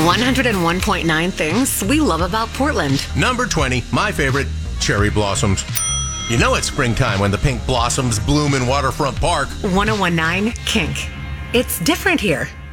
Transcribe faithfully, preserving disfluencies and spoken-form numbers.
one oh one point nine things we love about Portland. Number twenty, my favorite, cherry blossoms. You know it's springtime when the pink blossoms bloom in Waterfront Park. one oh one point nine Kink. It's different here.